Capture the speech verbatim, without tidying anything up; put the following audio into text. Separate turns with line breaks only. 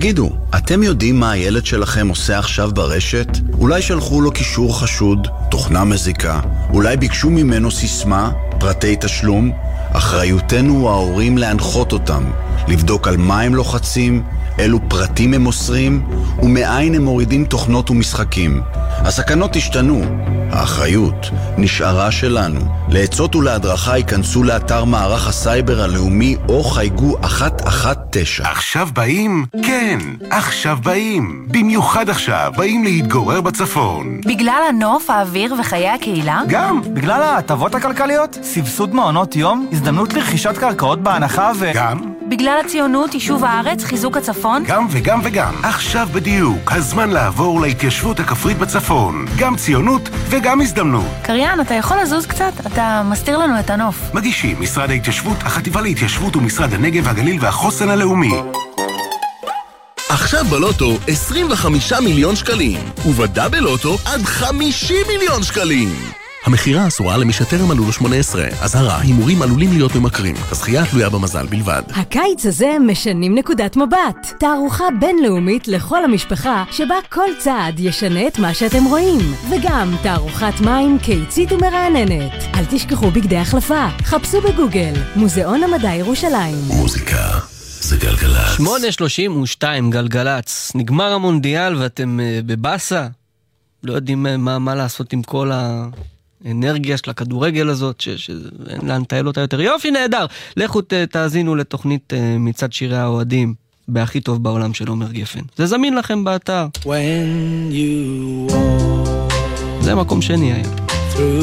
תגידו, אתם יודעים מה הילד שלכם עושה עכשיו ברשת? אולי שלחו לו קישור חשוד, תוכנה מזיקה, אולי ביקשו ממנו סיסמה, פרטי תשלום? אחריותנו ההורים להנחות אותם, לבדוק על מה הם לוחצים, אילו פרטים הם מוסרים, ומאין הם מורידים תוכנות ומשחקים. הסכנות השתנו, האחריות נשארה שלנו. לעצות ולהדרכה ייכנסו לאתר מערך הסייבר הלאומי או חייגו אחת אחת תשע.
עכשיו באים? כן, עכשיו באים. במיוחד עכשיו באים להתגורר בצפון.
בגלל הנוף, האוויר וחיי הקהילה?
גם, בגלל ההטבות הכלכליות, סבסוד מעונות יום, הזדמנות לרכישת קרקעות בהנחה ו...
גם?
בגלל הציונות, יישוב הארץ, חיזוק הצפון?
גם וגם וגם. עכשיו בדיוק, הזמן לעבור להתיישבות הכפרית בצפון. גם ציונות וגם הזדמנות.
קריין, אתה יכול לזוז קצת? אתה מסתיר לנו את הנוף.
מגישים משרד ההתיישבות, החטיבה להתיישבות ומשרד הנגב, הגליל והחוסן הלאומי.
עכשיו בלוטו עשרים וחמישה מיליון שקלים, ובדאבל לוטו עד חמישים מיליון שקלים. המחירה אסורה למי שטרם מלאו לו שמונה עשרה. אזהרה, הימורים עלולים להיות ממכרים. הזכייה תלויה במזל בלבד.
הקיץ הזה משנים נקודת מבט. תערוכה בינלאומית לכל המשפחה, שבה כל צעד ישנה את מה שאתם רואים. וגם תערוכת מים קיצית ומרעננת. אל תשכחו בגדי החלפה. חפשו בגוגל, מוזיאון המדע ירושלים.
מוזיקה זה גלגלץ.
שמונה שלושים ושתיים גלגלץ. נגמר המונדיאל ואתם uh, בבאסה. לא יודעים מה, מה לעשות עם כל ה... אנרגיה של הכדורגל הזאת, שאין לה נטייל אותה יותר. יופי, נהדר. לכו תאזינו לתוכנית מצד שירי האוהדים, בהכי טוב בעולם של עומר גפן. זה זמין לכם באתר. זה מקום שני היה.